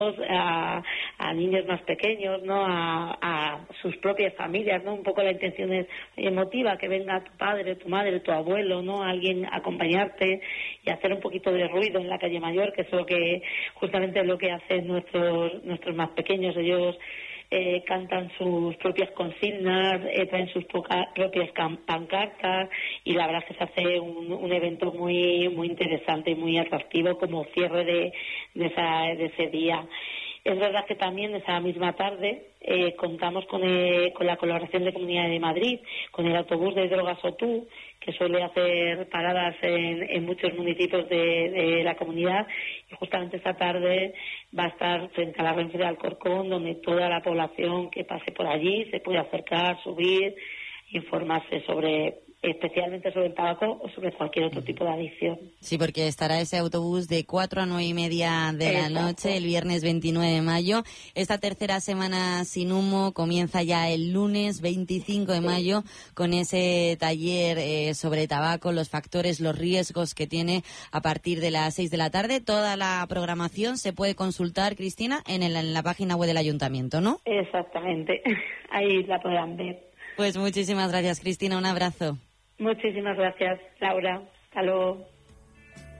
a niños más pequeños, ¿no? A sus propias familias, ¿no? Un poco la intención es emotiva, que venga tu padre, tu madre, tu abuelo, ¿no? Alguien a acompañarte y hacer un poquito de ruido en la calle Mayor, que es lo que justamente es lo que hacen nuestros más pequeños. Ellos cantan sus propias consignas, traen sus propias pancartas, y la verdad es que se hace un evento muy muy interesante y muy atractivo como cierre de ese día. Es verdad que también esa misma tarde contamos con la colaboración de Comunidad de Madrid, con el autobús de Drogas Otú, que suele hacer paradas en muchos municipios de la comunidad, y justamente esta tarde va a estar frente a la Renfe de Alcorcón, donde toda la población que pase por allí se puede acercar, subir, informarse especialmente sobre el tabaco o sobre cualquier otro tipo de adicción. Sí, porque estará ese autobús de 4 a 9:30 de la noche, el viernes 29 de mayo. Esta tercera semana sin humo comienza ya el lunes 25 de mayo con ese taller sobre tabaco, los factores, los riesgos que tiene a partir de las 6 de la tarde. Toda la programación se puede consultar, Cristina, en la página web del Ayuntamiento, ¿no? Exactamente, ahí la podrán ver. Pues muchísimas gracias, Cristina, un abrazo. Muchísimas gracias, Laura. Hasta luego.